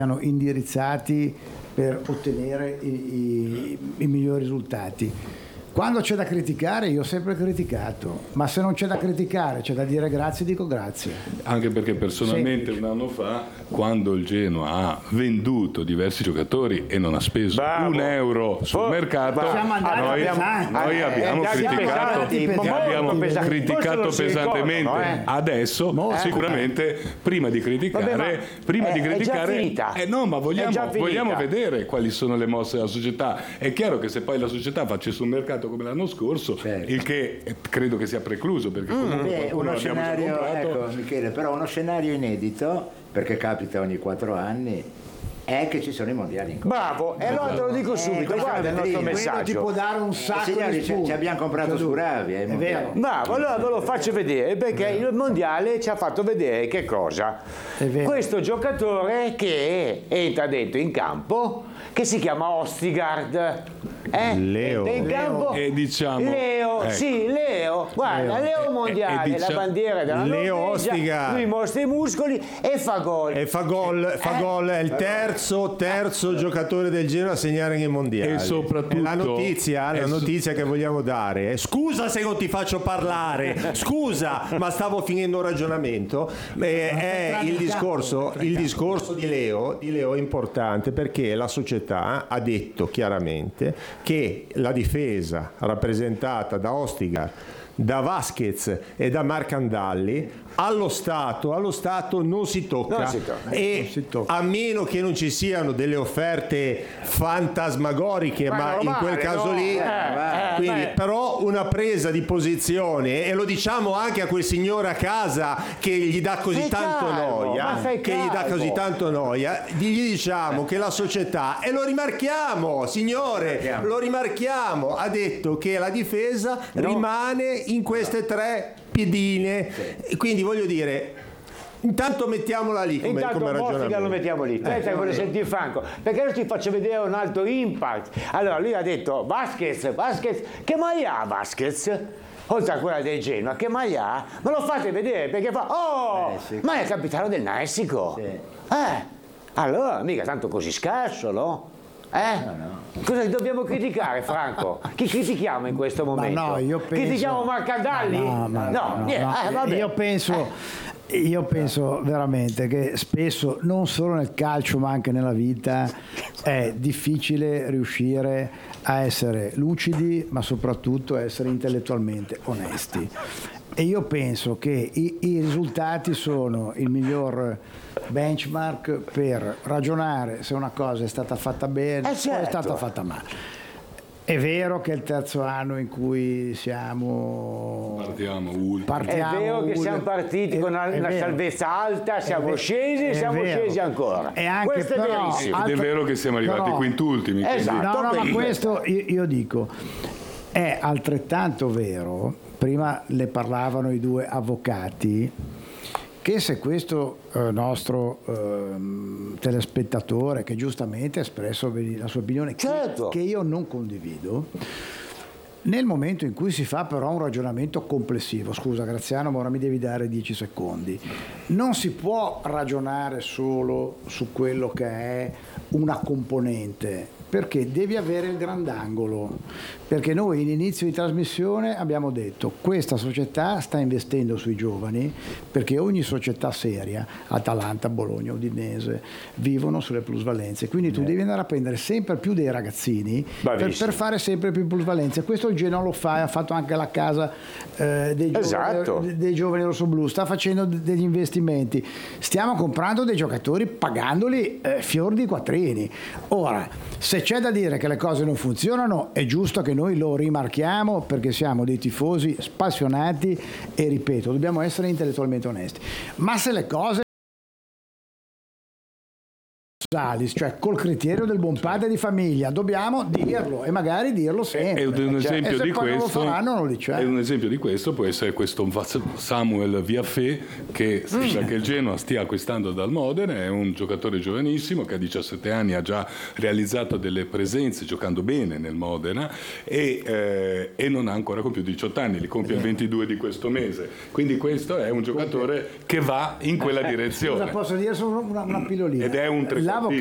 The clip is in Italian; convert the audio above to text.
indirizzati per ottenere i migliori risultati. Quando c'è da criticare, io ho sempre criticato, ma se non c'è da criticare, c'è da dire grazie, dico grazie. Anche perché personalmente un anno fa, quando il Genoa ha venduto diversi giocatori e non ha speso un euro sul mercato, noi abbiamo criticato pesantemente. Adesso sicuramente prima di criticare, ma vogliamo vedere quali sono le mosse della società. È chiaro che se poi la società facesse un mercato come l'anno scorso, il che credo che sia precluso, perché comunque uno scenario, ecco Michele, però uno scenario inedito, perché capita ogni 4 anni, è che ci sono i mondiali in corso. Bravo, e allora te lo dico subito, guarda il nostro messaggio. Ti può dare un sacco signori, di spunti. ci abbiamo comprato Scuravi, è vero. Bravo, allora ve lo faccio vedere, perché il mondiale ci ha fatto vedere che cosa? Questo giocatore che entra dentro in campo, che si chiama Ostigard. Leo. In campo, Leo, sì, Leo. Guarda, Leo mondiale, la bandiera della Leo Norvegia, Ostigard. lui mostra i muscoli e fa gol. È il terzo giocatore del Genoa a segnare nei mondiali. E soprattutto la notizia che vogliamo dare. Scusa se non ti faccio parlare, scusa, ma stavo finendo un ragionamento. È il discorso di Leo è importante, perché la società ha detto chiaramente che la difesa rappresentata da Ostigard, da Vasquez e da Marcandalli allo stato non si tocca, a meno che non ci siano delle offerte fantasmagoriche, ma in quel caso lì quindi, però una presa di posizione, e lo diciamo anche a quel signore a casa che gli dà così tanto noia, gli diciamo che la società, e lo rimarchiamo, signore, lo rimarchiamo, ha detto che la difesa rimane in queste 3 piedine, quindi voglio dire, intanto mettiamola lì come ragionamento. Lo mettiamo lì. Aspetta, voglio sentire Franco, perché io ti faccio vedere un altro impact. Allora lui ha detto Vasquez, che maglia ha Vasquez? Oltre a quella del Genoa, che maglia ha? Me lo fate vedere, perché ma è il capitano del Messico. Allora mica tanto così scarso, no? No. Cosa dobbiamo criticare, Franco? Chi critichiamo in questo momento? Ma no, io penso... Critichiamo Marcandalli? Vabbè. Io penso veramente che spesso, non solo nel calcio ma anche nella vita, è difficile riuscire a essere lucidi, ma soprattutto a essere intellettualmente onesti. E io penso che i risultati sono il miglior benchmark per ragionare se una cosa è stata fatta bene o è stata fatta male. È vero che è il terzo anno in cui partiamo è vero che siamo partiti con una salvezza alta, siamo scesi e siamo scesi ancora. Questo è verissimo. Ed è vero che siamo arrivati quintultimi. Esatto. Ma questo io dico, è altrettanto vero. Prima le parlavano i 2 avvocati, che se questo nostro telespettatore, che giustamente ha espresso la sua opinione, che io non condivido, nel momento in cui si fa però un ragionamento complessivo, scusa Graziano, ma ora mi devi dare 10 secondi, non si può ragionare solo su quello che è una componente, perché devi avere il grandangolo, perché noi in inizio di trasmissione abbiamo detto questa società sta investendo sui giovani, perché ogni società seria, Atalanta, Bologna, Udinese, vivono sulle plusvalenze, quindi tu devi andare a prendere sempre più dei ragazzini per fare sempre più plusvalenze. Questo il Genoa lo fa, ha fatto anche la casa dei giovani rossoblù, sta facendo degli investimenti, stiamo comprando dei giocatori pagandoli fior di quattrini. Ora, se c'è da dire che le cose non funzionano, è giusto che noi lo rimarchiamo, perché siamo dei tifosi spassionati e, ripeto, dobbiamo essere intellettualmente onesti. Ma se le cose, cioè col criterio del buon padre di famiglia, dobbiamo dirlo, e magari dirlo sempre. Un esempio di questo, un esempio di questo può essere questo Samuel Viafé, che sembra che il Genoa stia acquistando dal Modena. È un giocatore giovanissimo che a 17 anni ha già realizzato delle presenze giocando bene nel Modena, e non ha ancora compiuto 18 anni, li compie il 22 di questo mese, quindi questo è un giocatore che va in quella direzione. Cosa posso dire? Sono una pillolina. Ed è un pensavo